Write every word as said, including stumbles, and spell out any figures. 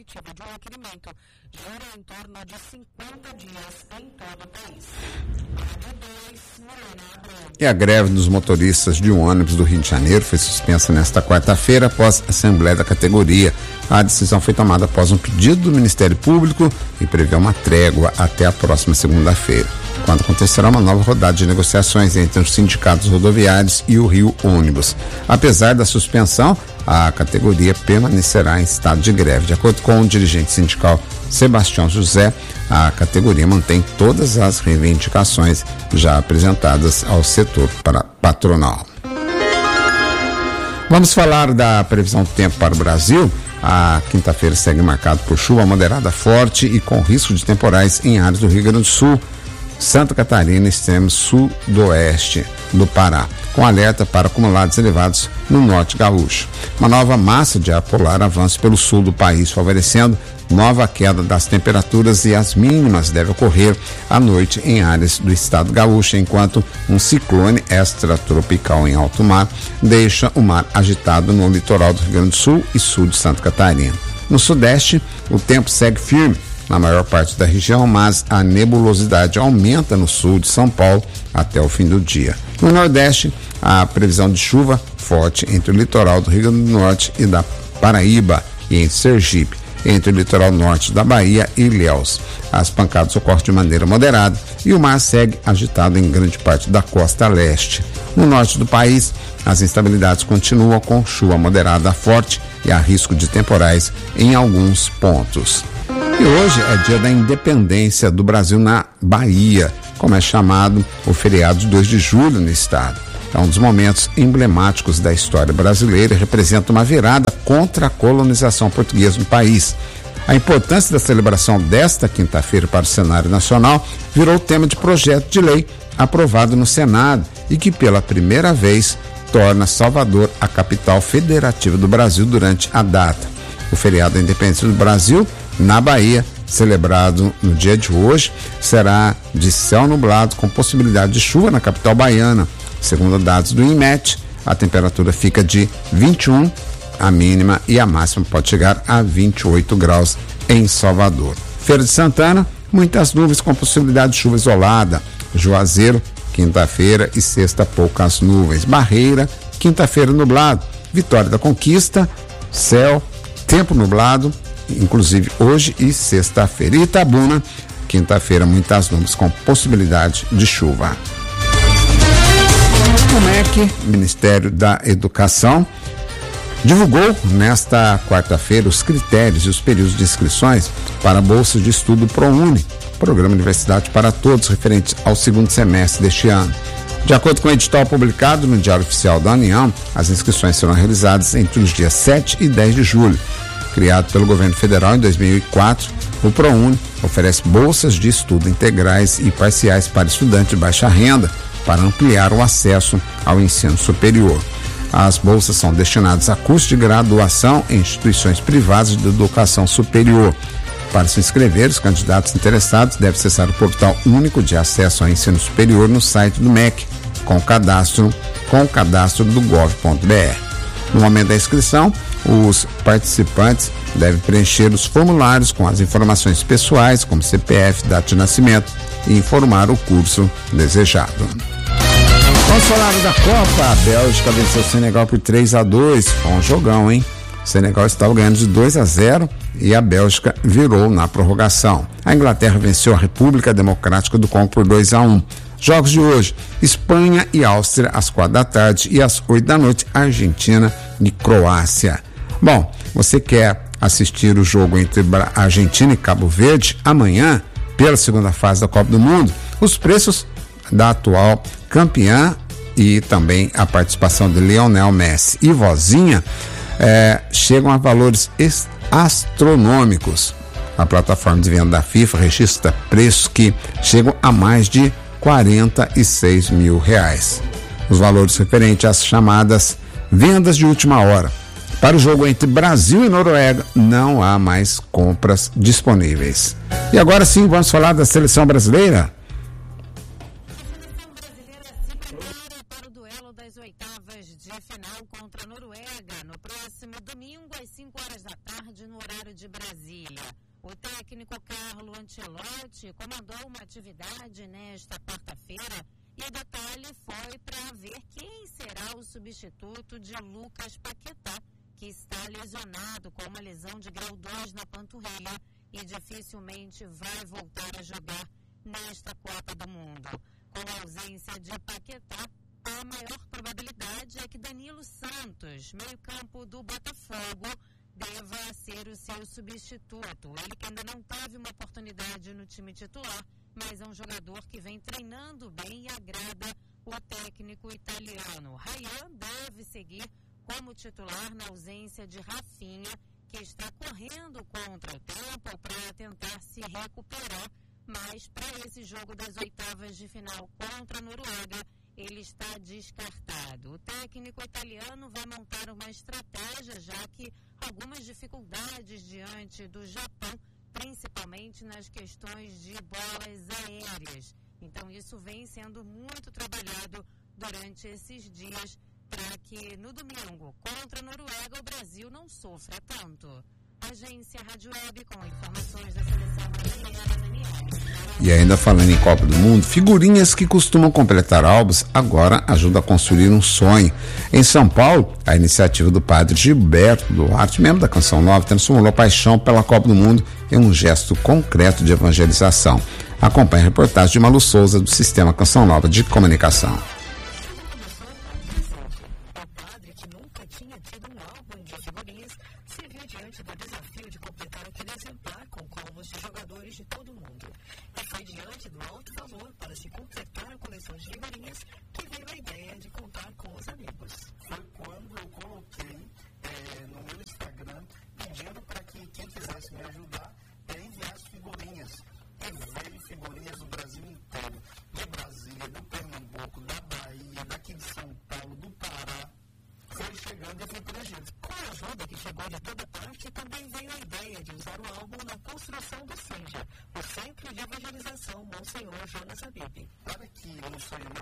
de um requerimento gera em torno de cinquenta dias em todo o país. E a greve dos motoristas de um ônibus do Rio de Janeiro foi suspensa nesta quarta-feira após a assembleia da categoria. A decisão foi tomada após um pedido do Ministério Público e prevê uma trégua até a próxima segunda-feira, quando acontecerá uma nova rodada de negociações entre os sindicatos rodoviários e o Rio Ônibus. Apesar da suspensão, a categoria permanecerá em estado de greve. De acordo com o dirigente sindical Sebastião José, a categoria mantém todas as reivindicações já apresentadas ao setor patronal. Vamos falar da previsão do tempo para o Brasil. A quinta-feira segue marcada por chuva moderada forte e com risco de temporais em áreas do Rio Grande do Sul, Santa Catarina e extremo sudoeste do Pará, com alerta para acumulados elevados no norte gaúcho. Uma nova massa de ar polar avança pelo sul do país, favorecendo nova queda das temperaturas, e as mínimas devem ocorrer à noite em áreas do estado gaúcho, enquanto um ciclone extratropical em alto mar deixa o mar agitado no litoral do Rio Grande do Sul e sul de Santa Catarina. No sudeste, o tempo segue firme na maior parte da região, mas a nebulosidade aumenta no sul de São Paulo até o fim do dia. No nordeste, a previsão de chuva forte entre o litoral do Rio Grande do Norte e da Paraíba e em Sergipe, entre o litoral norte da Bahia e Ilhéus. As pancadas ocorrem de maneira moderada e o mar segue agitado em grande parte da costa leste. No norte do país, as instabilidades continuam com chuva moderada a forte e há risco de temporais em alguns pontos. E hoje é dia da independência do Brasil na Bahia, como é chamado o feriado de dois de julho no estado. É um dos momentos emblemáticos da história brasileira e representa uma virada contra a colonização portuguesa no país. A importância da celebração desta quinta-feira para o cenário nacional virou tema de projeto de lei aprovado no Senado e que pela primeira vez torna Salvador a capital federativa do Brasil durante a data. O feriado da independência do Brasil na Bahia, celebrado no dia de hoje, será de céu nublado com possibilidade de chuva na capital baiana. Segundo dados do INMET, a temperatura fica de vinte e um, a mínima, e a máxima pode chegar a vinte e oito graus em Salvador. Feira de Santana, muitas nuvens com possibilidade de chuva isolada. Juazeiro, quinta-feira e sexta, poucas nuvens. Barreira, quinta-feira nublado. Vitória da Conquista, céu, tempo nublado, inclusive hoje e sexta-feira. E Itabuna, quinta-feira, muitas nuvens com possibilidade de chuva. O M E C, Ministério da Educação, divulgou nesta quarta-feira os critérios e os períodos de inscrições para a Bolsa de Estudo ProUni, Programa Universidade para Todos, referente ao segundo semestre deste ano. De acordo com o edital publicado no Diário Oficial da União, as inscrições serão realizadas entre os dias sete e dez de julho. Criado pelo governo federal em dois mil e quatro, o ProUni oferece bolsas de estudo integrais e parciais para estudantes de baixa renda, para ampliar o acesso ao ensino superior. As bolsas são destinadas a cursos de graduação em instituições privadas de educação superior. Para se inscrever, os candidatos interessados devem acessar o portal único de acesso ao ensino superior no site do M E C, com o cadastro, com o cadastro do gov ponto br. No momento da inscrição, os participantes devem preencher os formulários com as informações pessoais, como C P F, data de nascimento, e informar o curso desejado. Vamos falar da Copa. A Bélgica venceu o Senegal por três a dois. Foi um jogão, hein? O Senegal estava ganhando de dois a zero e a Bélgica virou na prorrogação. A Inglaterra venceu a República Democrática do Congo por dois a um. Jogos de hoje: Espanha e Áustria às quatro da tarde e às oito da noite, Argentina e Croácia. Bom, você quer assistir o jogo entre Argentina e Cabo Verde amanhã, pela segunda fase da Copa do Mundo? Os preços da atual campeã e também a participação de Lionel Messi e Vozinha é, chegam a valores astronômicos. A plataforma de venda da FIFA registra preços que chegam a mais de quarenta e seis mil reais. Os valores referentes às chamadas vendas de última hora. Para o jogo entre Brasil e Noruega, não há mais compras disponíveis. E agora sim, vamos falar da seleção brasileira. Para o duelo das oitavas de final contra a Noruega no próximo domingo às cinco horas da tarde no horário de Brasília. O técnico Carlo Ancelotti comandou uma atividade nesta quarta-feira e o detalhe foi para ver quem será o substituto de Lucas Paquetá, que está lesionado com uma lesão de grau dois na panturrilha e dificilmente vai voltar a jogar nesta Copa do Mundo. Com a ausência de Paquetá, a maior probabilidade é que Danilo Santos, meio-campo do Botafogo, deva ser o seu substituto. Ele que ainda não teve uma oportunidade no time titular, mas é um jogador que vem treinando bem e agrada o técnico italiano. Ryan deve seguir como titular na ausência de Rafinha, que está correndo contra o tempo para tentar se recuperar, mas para esse jogo das oitavas de final contra a Noruega, ele está descartado. O técnico italiano vai montar uma estratégia, já que algumas dificuldades diante do Japão, principalmente nas questões de bolas aéreas. Então isso vem sendo muito trabalhado durante esses dias para que no domingo contra a Noruega o Brasil não sofra tanto. Agência Rádio Web com informações da seleção brasileira. E ainda falando em Copa do Mundo, figurinhas que costumam completar álbuns agora ajudam a construir um sonho. Em São Paulo, a iniciativa do padre Gilberto Duarte, membro da Canção Nova, transformou a paixão pela Copa do Mundo em um gesto concreto de evangelização. Acompanhe a reportagem de Malu Souza do Sistema Canção Nova de Comunicação. Se viu diante do desafio de completar aquele exemplar com colos de jogadores de todo o mundo. E foi diante do alto valor para se completar a coleção de figurinhas que veio a ideia de contar com os amigos. Foi quando eu coloquei é, no meu Instagram pedindo para que quem quisesse me ajudar é, enviasse figurinhas. E veio figurinhas do Brasil inteiro, de Brasília, do Pernambuco, da Bahia, daqui de São Paulo, do Pará. Foi chegando e eu fui protegido. Com a ajuda que chegou de toda parte, também veio a ideia de usar o álbum na construção do SENJA, o Centro de Evangelização Monsenhor Jonas Habib. Para que o sonho